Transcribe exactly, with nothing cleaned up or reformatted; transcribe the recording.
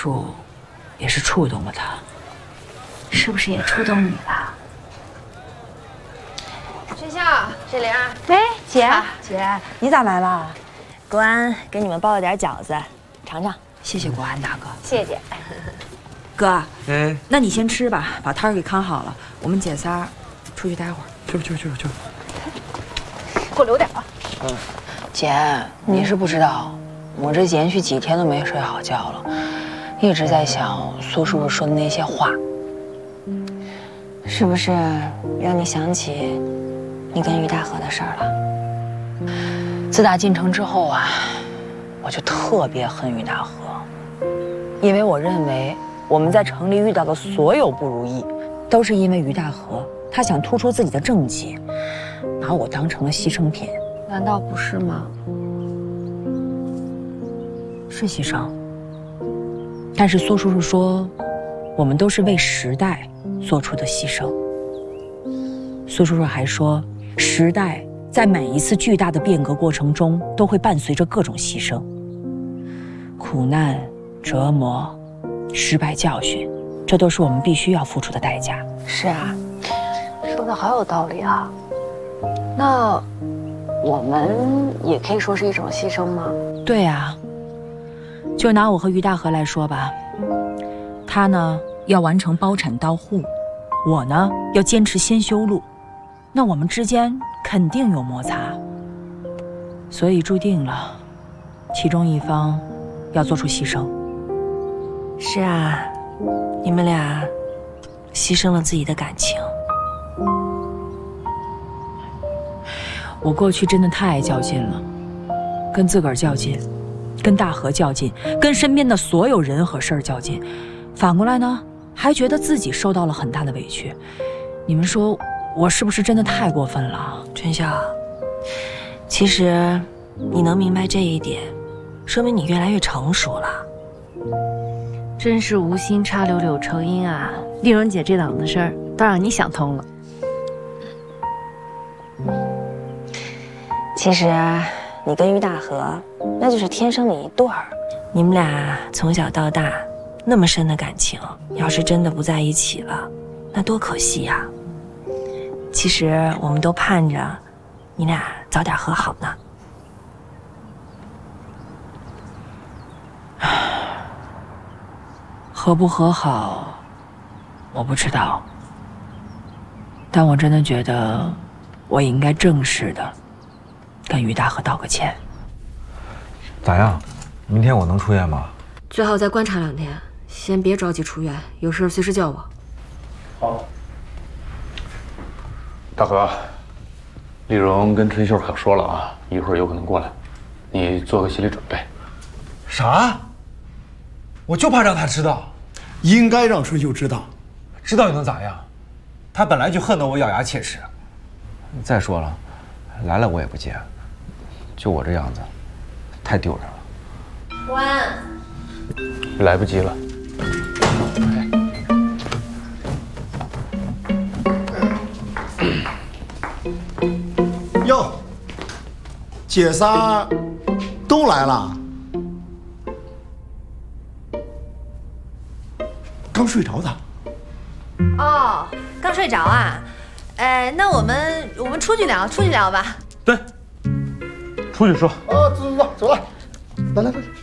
述，也是触动了他。 是不是也触动你了？ 春笑，这玲儿， 喂，姐， 啊、 姐，你咋来了？ 国安给你们包了点饺子，尝尝。 谢谢国安大哥。 谢谢姐。 哥， 哎， 那你先吃吧，把摊儿给看好了。我们姐仨出去待会儿。 去吧去吧去吧去吧。 给我留点啊。 嗯，姐，你是不知道，我这连续几天都没睡好觉了，一直在想苏叔叔说的那些话。是不是让你想起你跟于大河的事儿了？自打进城之后啊，我就特别恨于大河，因为我认为我们在城里遇到的所有不如意，都是因为于大河他想突出自己的政绩，把我当成了牺牲品。 难道不是吗？ 是牺牲，但是苏叔叔说，我们都是为时代做出的牺牲。苏叔叔还说，时代在每一次巨大的变革过程中，都会伴随着各种牺牲、苦难、折磨、失败、教训，这都是我们必须要付出的代价。 是啊，说的好有道理啊。那我们也可以说是一种牺牲吗？ 对啊，就拿我和于大河来说吧，他呢要完成包产到户，我呢要坚持先修路，那我们之间肯定有摩擦，所以注定了，其中一方要做出牺牲。 是啊，你们俩牺牲了自己的感情。 我过去真的太较劲了，跟自个儿较劲，跟大河较劲，跟身边的所有人和事儿较劲，反过来呢，还觉得自己受到了很大的委屈。你们说我是不是真的太过分了？ 春笑，其实你能明白这一点，说明你越来越成熟了。真是无心插柳柳成荫啊！丽蓉姐这档子事儿都让你想通了。其实你跟于大河那就是天生的一对儿，你们俩从小到大那么深的感情，要是真的不在一起了，那多可惜呀！其实我们都盼着你俩早点和好呢。 和不和好，我不知道，但我真的觉得我应该正式的跟于大河道个歉。 咋样？明天我能出院吗？ 最好再观察两天，先别着急出院，有事随时叫我。 好。 大河，丽蓉跟春秀可说了啊，一会儿有可能过来，你做个心理准备。 啥？我就怕让他知道。 应该让春秀知道， 知道又能咋样？他本来就恨得我咬牙切齿。再说了，来了我也不接，就我这样子，太丢人了。 国安， 来不及了。 哟，姐仨都来了。刚睡着的。 哦，刚睡着啊？哎，那我们我们出去聊，出去聊吧。 对，出去说。 啊，走走走，走了，来来来。